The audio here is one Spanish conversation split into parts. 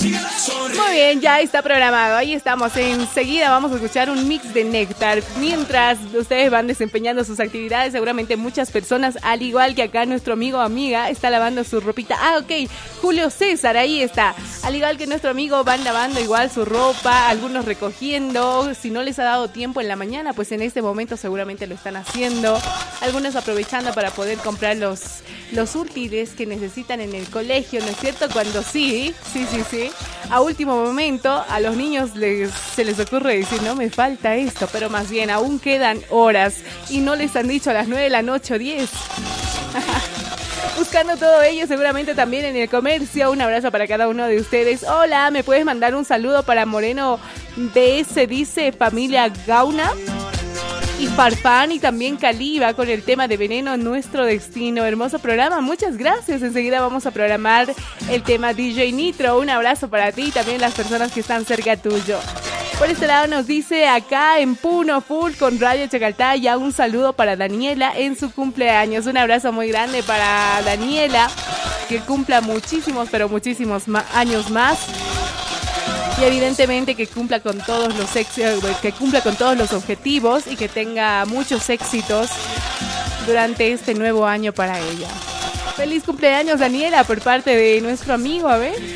Muy bien, ya está programado. Ahí estamos. Enseguida vamos a escuchar un mix de Néctar. Mientras ustedes van desempeñando sus actividades, seguramente muchas personas, al igual que acá nuestro amigo o amiga, está lavando su ropita. Ah, ok. Julio César, ahí está. Al igual que nuestro amigo, van lavando igual su ropa, algunos recogiendo. Si no les ha dado tiempo en la mañana, pues en este momento seguramente lo están haciendo. Algunos aprovechando para poder comprar los útiles que necesitan en el colegio, ¿no es cierto? Cuando sí, a último momento a los niños se les ocurre decir, no, me falta esto, pero más bien aún quedan horas y no les han dicho a las 9 de la noche o 10. Buscando todo ello seguramente también en el comercio. Un abrazo para cada uno de ustedes. Hola, ¿me puedes mandar un saludo para Moreno DS, dice familia Gauna? Y Farfán y también Caliba con el tema de Veneno, Nuestro Destino. Hermoso programa, muchas gracias. Enseguida vamos a programar el tema DJ Nitro. Un abrazo para ti y también las personas que están cerca tuyo. Por este lado nos dice acá en Puno Full con Radio Chacaltaya, un saludo para Daniela en su cumpleaños. Un abrazo muy grande para Daniela, que cumpla muchísimos, pero muchísimos años más. Y evidentemente que cumpla con todos los que cumpla con todos los objetivos y que tenga muchos éxitos durante este nuevo año para ella. Feliz cumpleaños, Daniela, por parte de nuestro amigo, a ver.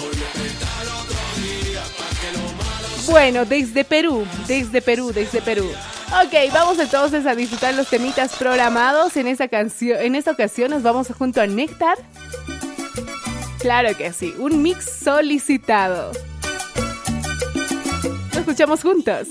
Bueno, desde Perú. Ok, vamos entonces a disfrutar los temitas programados en esta ocasión nos vamos junto a Néctar. Claro que sí, un mix solicitado. Lo escuchamos juntos.